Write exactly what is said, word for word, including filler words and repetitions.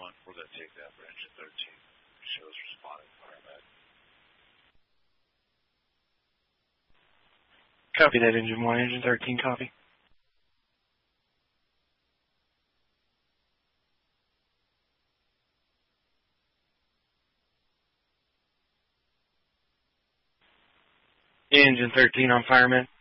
one for that takedown for engine thirteen. Shows responding fireman. Copy that, engine one. Engine thirteen, copy. Engine thirteen on fireman.